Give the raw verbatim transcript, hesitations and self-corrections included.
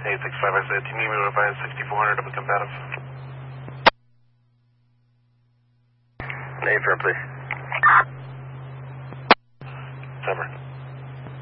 eight six five, I said, do you need me to advise sixty-four hundred to be combative? Name firm, please. Sever.